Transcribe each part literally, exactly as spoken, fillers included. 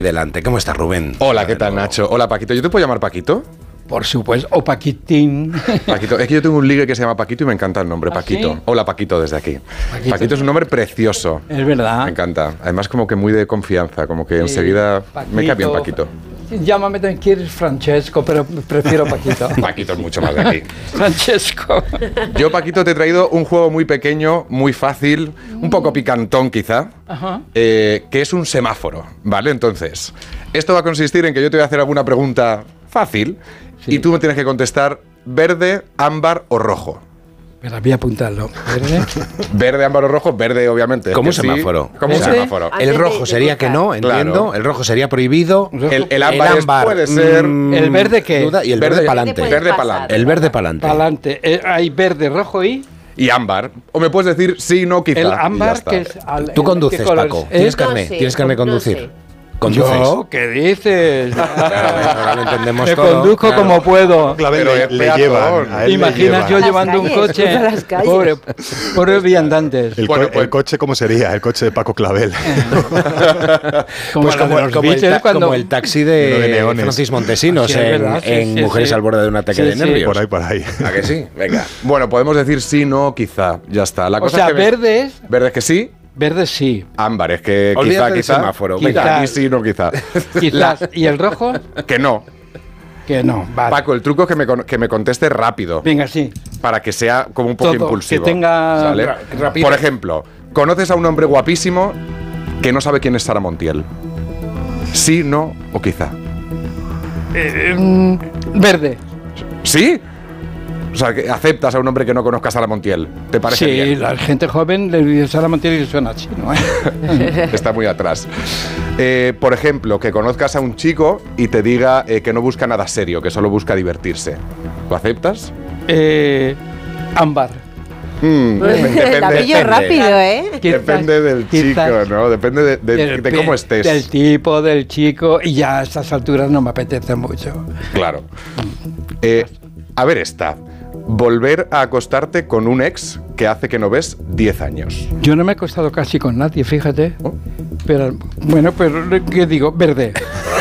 Delante. ¿Cómo estás, Rubén? Hola, ¿qué tal, Nacho? Hola, Paquito. ¿Yo te puedo llamar Paquito? Por supuesto, o Paquitín. Paquito, es que yo tengo un ligue que se llama Paquito y me encanta el nombre, ¿Ah, Paquito. sí? Hola, Paquito, desde aquí. Paquito. Paquito es un nombre precioso. Es verdad. Me encanta. Además, como que muy de confianza, como que Sí, enseguida Paquito. me cae bien Paquito. Llámame también, quieres Francesco, pero prefiero Paquito. Paquito es mucho más de aquí. Francesco. Yo, Paquito, te he traído un juego muy pequeño, muy fácil, un poco picantón quizá, Ajá. eh, que es un semáforo, ¿vale? Entonces, esto va a consistir en que yo te voy a hacer alguna pregunta fácil Sí. y tú me tienes que contestar verde, ámbar o rojo. Pero voy a apuntarlo. ¿Verde? Verde, ámbar o rojo, verde obviamente. es Como un que sí, semáforo. como un ¿Verde? semáforo. El Antes rojo de- sería de que no, Claro. entiendo. El rojo sería prohibido. El, el ámbar, El es- ámbar, puede ser... mm, ¿El verde qué? duda, y el verde, Verde- pa'lante. Verde Verde puede pa'lante. pasar. El verde pa'lante. Pa'lante. Eh, hay verde, rojo y Y ámbar. O me puedes decir sí, no, quizá. el y ya ámbar, está. que es... al- Tú el- conduces, ¿qué color Paco. es? ¿Tienes ¿Eh? carnet? sé, ¿Tienes carnet de no conducir? sé. ¿Conduces? Yo, ¿qué dices? Ahora lo entendemos Me todo, conduzco claro. como puedo. Clavel Pero le, es le peatón. llevan. A él le Imaginas yo llevan. llevando un calles, coche. cruza las calles. Pobre, pobres viandantes. El, Bueno, co- pues- el coche, ¿cómo sería? El coche de Paco Clavel. Como Pues la de como, los como el Beatles ta- cuando- como el taxi Lleno de de neones. Francis Montesinos Sí, es en, verdad, sí, en sí, Mujeres sí. al borde de un ataque Sí, de sí. nervios. Por ahí, por ahí. ¿A que sí? Venga. Bueno, podemos decir sí, no, quizá. Ya está. La O cosa sea, es que me- verde es... Verde es que sí, Verde sí. ámbar es que Olvídate quizá, del quizá. semáforo. Quizá, Venga. aquí sí, no, quizá. Quizás. ¿Y el rojo? Que no. Que no. Vale. Paco, el truco es que me, con- que me conteste rápido. Venga, sí. Para que sea como un poco Todo, impulsivo. que tenga ¿sale? ra- rapidez. Por ejemplo, conoces a un hombre guapísimo que no sabe quién es Sara Montiel. Sí, no o quizá. Eh, mm, verde. ¿Sí? O sea, que aceptas a un hombre que no conozca a Sara Montiel. ¿Te parece Sí, bien? la gente joven le dice a la Montiel y suena así, ¿no? Está muy atrás. Eh, por ejemplo, que conozcas a un chico y te diga eh, que no busca nada serio, que solo busca divertirse. ¿Lo aceptas? eh, ámbar. Mm, La pillo depende. rápido, ¿eh? Depende del Quizás. chico, ¿no? Depende de, de- Del de pi- cómo estés. Del tipo, del chico. Y ya a estas alturas no me apetece mucho. Claro. Eh, a ver esta. Volver a acostarte con un ex que hace que no ves diez años. Yo no me he acostado casi con nadie, fíjate. Oh. Pero, bueno, pero, ¿qué digo? Verde.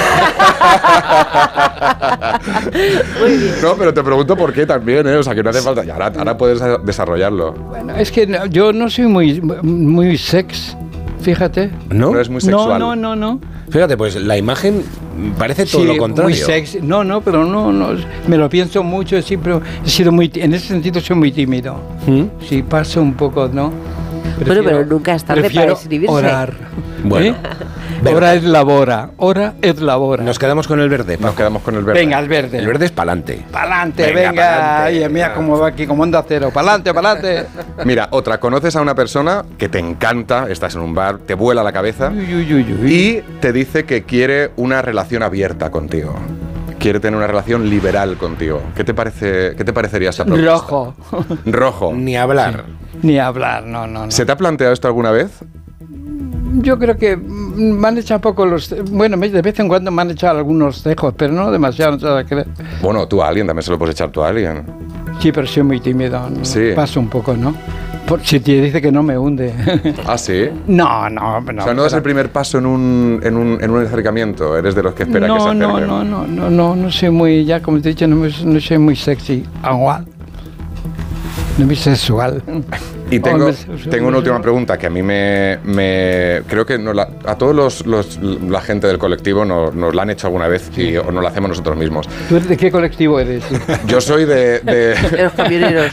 Muy bien. No, pero te pregunto por qué también, ¿eh? O sea, que no hace falta. Y ahora, ahora puedes desarrollarlo. Bueno, es que no- yo no soy muy, muy sex, fíjate. ¿No? No es muy No, sexual. no, no, no. Fíjate, pues la imagen parece todo Sí, lo contrario. muy sexy. No, no, pero no, no. Me lo pienso mucho. Siempre he sido muy. ti- En ese sentido, soy muy tímido. ¿Mm? Sí, paso un poco, ¿no? Bueno, pero nunca es tarde para prefiero escribirse. Orar. Bueno. ¿Eh? Verde. Hora es labora. Hora es labora. Nos quedamos con el verde. Nos Paco. quedamos con el verde. Venga, el verde. El verde es pa'lante. Pa'lante, Venga, venga. pa'lante. Ay, mira cómo va aquí, como onda cero. Pa'lante, pa'lante. Mira, otra. Conoces a una persona que te encanta, estás en un bar, te vuela la cabeza Uy, uy, uy, uy. y te dice que quiere una relación abierta contigo. Quiere tener una relación liberal contigo. ¿Qué te parece? ¿Qué te parecería esa propuesta? Rojo. Rojo. Ni hablar. Ni hablar, no, no, no. ¿Se te ha planteado esto alguna vez? Yo creo que mm, me han echado poco los... Bueno, me- de vez en cuando me han echado algunos cejos, pero no demasiado, no te vas a creer. Bueno, tú a alguien también se lo puedes echar tú a alguien. Sí, pero soy muy tímido. ¿no? Sí. Paso un poco, ¿no? Por, si te dice que no me hunde. Ah, sí. no, no, no. o sea, no das pero- el primer paso en un, en un, en un acercamiento. Eres de los que espera que se no, acerque. no, no, no, no, no, no soy muy, ya como te he dicho, no, me- no soy muy sexy. Igual. No muy sexual. Y tengo, Hombre, soy- tengo una última pregunta que a mí me... me creo que nos la- a todos los, los- la gente del colectivo nos, nos la han hecho alguna vez y, o nos la hacemos nosotros mismos. ¿Tú de qué colectivo eres? Yo soy de... de- De los camioneros.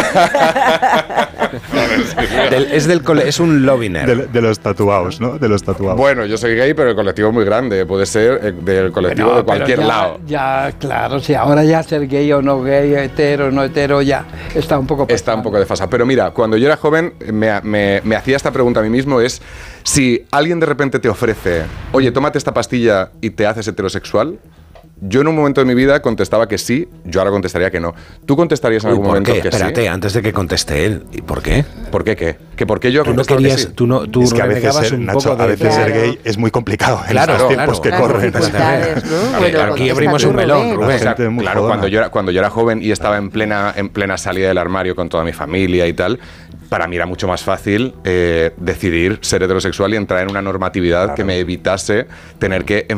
Del- es, del cole- es un lobiner. De, de los tatuados, ¿no? De los tatuados. bueno, yo soy gay, pero el colectivo es muy grande. Puede ser eh, del colectivo No, de pero cualquier ya- lado. Ya, claro, sí, ahora ya ser gay o no gay, hetero o no hetero, ya está un poco Está un pasado. poco desfasado. Pero mira, cuando yo era joven me, me- me hacía esta pregunta a mí mismo, es si alguien de repente te ofrece, oye, tómate esta pastilla y te haces heterosexual, yo en un momento de mi vida contestaba que sí, yo ahora contestaría que no. ¿Tú contestarías en Uy, algún ¿por momento qué? que Espérate, sí? antes de que conteste él. ¿Y por qué? ¿Por qué qué? ¿Que por qué yo Tú no contestaba que querías, sí? tú no, tú es que a veces renegabas ser, un Nacho, poco de... a veces ser Claro. gay es muy complicado en Claro, estos claro. tiempos que Las corren. dificultades, ¿no? A ver, Bueno, aquí contesta abrimos tú, un melón, Rubén. Rubén. O sea, gente muy claro, jodona. cuando yo, era, cuando yo era joven y estaba en plena, en plena salida del armario con toda mi familia y tal, para mí era mucho más fácil eh, decidir ser heterosexual y entrar en una normatividad que me evitase tener que